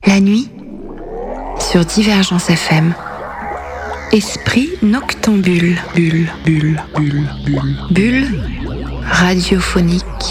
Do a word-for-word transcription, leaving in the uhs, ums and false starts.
La nuit, sur Divergence F M, esprit noctambule, bulle, bulle, bulle, bulle, bulle radiophonique.